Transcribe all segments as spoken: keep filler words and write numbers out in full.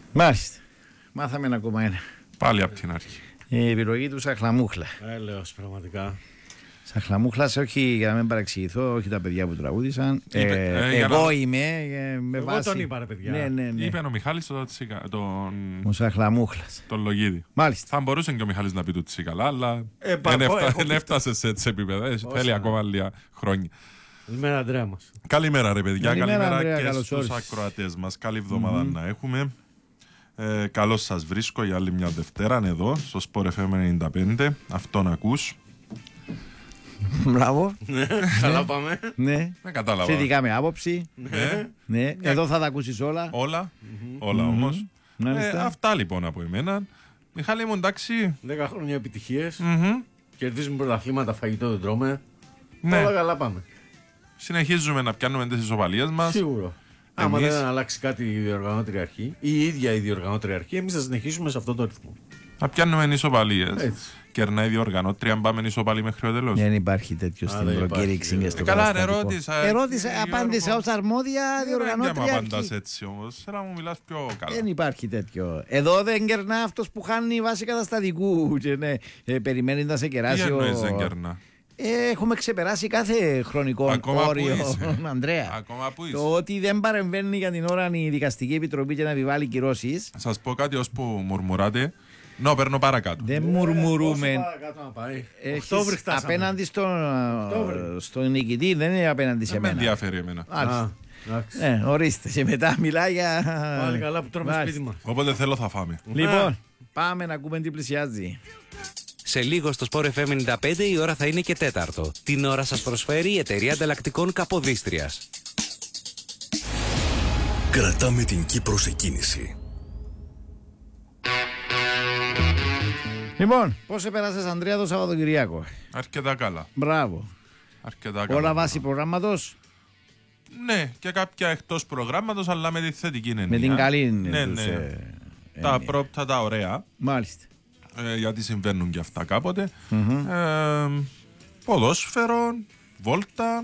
Μάλιστα. Μάθαμε ένα ακόμα ένα. Πάλι από την αρχή. Η επιλογή του Σαχλαμούχλα. Έλεος, πραγματικά. Σαχλαμούχλας, όχι για να μην παραξηγηθώ, όχι τα παιδιά που τραγούδισαν. Είπε, ε, ε, για εγώ να- είμαι ε, με Εγώ βάση. τον είπα, ρε παιδιά. Ναι, ναι, ναι. Είπε ο Μιχάλης το Τσικα- τον, Ο Σαχλαμούχλας. τον Λογίδη. Μάλιστα. Θα μπορούσε και ο Μιχάλης να πει του Τσίκαλα, αλλά Ε, δεν, πα- έφτα- έχω δεν πει- έφτασε σε έτσι επίπεδα. Ε, Θέλει ναι. ακόμα λίγα χρόνια. Καλημέρα, Αντρέα μας. Καλημέρα ρε παιδιά, Καλημέρα, καλημέρα, Ανδρέα, και καλώς στους όρισες. ακροατές μας. Καλή εβδομάδα να έχουμε. Ε, καλώς σας βρίσκω για άλλη μια Δευτέρα εδώ στο Sport εφ εμ ενενήντα πέντε. Αυτόν ακούς. Μπράβο. Καλά πάμε. Ναι. Δεν κατάλαβα. Σχετικά με άποψη. Ναι. Ναι. Εδώ θα τα ακούσεις όλα. Όλα, όλα όμως. Ε, Μάλιστα. αυτά λοιπόν από εμένα. Μιχάλη μου, εντάξει. Δέκα χρόνια επιτυχίες. Μμμ. Κερδίζουμε πρωταθλήματα, φαγητό δεν τρώμε. Ναι. Όλα καλά πάμε. Συνεχίζουμε να πιάνουμε τις ισοπαλίες μας. Σίγουρο. Άμα Εμείς- δεν αλλάξει κάτι η διοργανώτρια αρχή ή η ίδια η διοργανώτρια αρχή, εμείς θα συνεχίσουμε σε αυτό το ρυθμό. Να πιάνουμε ισοπαλίες. Έτσι. Κερνάει η διοργανώτρια, αν πάμε ισοπαλή μέχρι ο τέλος. Δεν υπάρχει τέτοιο Α, στην δεν προκήρυξη υπάρχει. και στο Ε, καλά, ρε, καταστατικό. ρώτησα, Ερώτησα, ε, απάντησα Γιώργο. ως αρμόδια Δεν μου διοργανώτρια απαντάς αρχή. έτσι όμως. Θέλω να μου μιλάς πιο καλά. Δεν υπάρχει τέτοιο. Εδώ δεν κερνά αυτός που χάνει βάση καταστατικού. Και ναι, ε, περιμένει να σε Τι κεράσει εννοείς ο... δεν κερνά. Ε, έχουμε ξεπεράσει κάθε χρονικό Ακόμα που όριο, είσαι. Ανδρέα. Ακόμα που είσαι. Το ότι δεν παρεμβαίνει για την ώρα η δικαστική επιτροπή και να επιβάλλει κυρώσεις. Σας πω κάτι ως που μουρμουράτε. Νο, παίρνω παρακάτω. Δεν μουρμουρούμε. Όσο παρακάτω να πάει. Έχεις Οκτώβρη φτάσαμε. απέναντι στον, Οκτώβρη. στον νικητή, δεν είναι απέναντι σε Δεν με μένα. ενδιαφέρει εμένα. Μάλιστα. Α, εντάξει. Ε, ορίστε. Και μετά μιλάει για. Πάλι καλά που τρώμε Μάλιστα. σπίτι μας. Όποτε θέλω θα φάμε. Λοιπόν, πάμε να ακούμε τι πλησιάζει. Σε λίγο στο Sport εφ εμ ενενήντα πέντε η ώρα θα είναι και τέταρτο. Την ώρα σας προσφέρει η εταιρεία ανταλλακτικών Καποδίστριας. Κρατάμε την Κύπρο σε κίνηση. Λοιπόν, πώς επέρασες, Ανδρέα, το Σαββατοκυριακό? Αρκετά καλά. Μπράβο. Αρκετά καλά. Όλα βάση προγράμματος. Ναι, και κάποια εκτός προγράμματος, αλλά με τη θετική εννοία. Με την καλή Ναι, τους, ναι. ε, Τα έννοια. πρώτα τα ωραία. Μάλιστα. ε, γιατί συμβαίνουν και αυτά κάποτε. Ε, ποδόσφαιρο, βόλτα,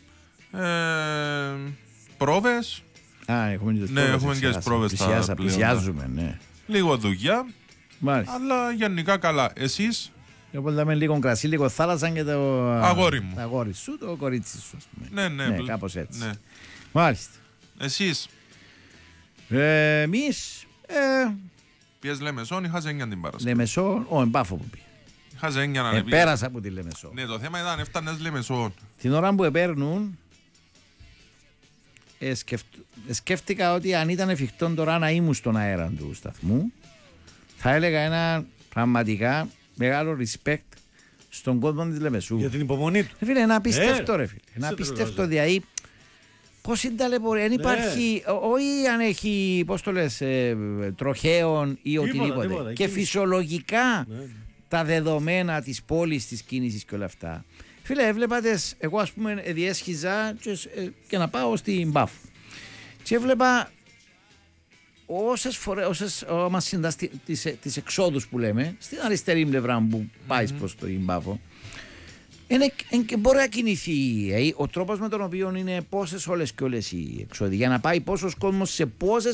ε, πρόβες, Α, έχουμε και τις Ναι, πρόβες, έχουμε και τις εξετάσεις. πρόβες τα Πλησιάζα- πλέον, Πλησιάζουμε, ναι. λίγο δουλειά, Μάλιστα. αλλά γενικά καλά. Εσείς, Λοιπόν, δάμε λίγο κρασί, λίγο θάλασσα και το. Αγόρι μου. Το αγόρι σου, το κορίτσι σου, ας πούμε. ναι, ναι, Ναι, πλ- κάπως έτσι. ναι. Μάλιστα. Εσείς, Ε, εμείς, ε, πιες Λεμεσόν ή Χαζένια την Παρασκευή. Λεμεσό, ο Εμπάφο που πει. Χαζένια να Ε, ανεβεί. πέρασα από τη Λεμεσό. Ναι, το θέμα ήταν έφτανες Λεμεσόν. Την ώρα που επέρνουν, ε, σκεφτ- ε, σκέφτηκα ότι αν ήταν εφικτόν τώρα να ήμουν στον αέρα του σταθμού, θα έλεγα ένα πραγματικά μεγάλο respect στον κόσμο της Λεμεσού. Για την υπομονή του. Ρε φίλε, ένα απίστευτο Ε, ρε φίλε. Ένα σε απίστευτο τρελάζει. δηλαδή. Πώς είναι ταλαιπωρία, δεν υπάρχει, ό- όχι αν έχει, πώς το λες, ε, τροχαίων ή οτιδήποτε. τίποτα, Και εκεί. φυσιολογικά Ναι, ναι. τα δεδομένα της πόλης, της κίνησης και όλα αυτά. Φίλε, έβλεπα τις, εγώ ας πούμε διέσχιζα και, ε, και να πάω στην Πάφο. Και έβλεπα όσες φορές, όσες μας συντάς τις, τις εξόδους που λέμε, στην αριστερή πλευρά που πάει προς το Πάφο, είναι, είναι, και μπορεί να κινηθεί. Ε, ο τρόπος με τον οποίο είναι πόσες όλες και όλες οι εξόδοι για να πάει πόσος κόσμος σε πόσες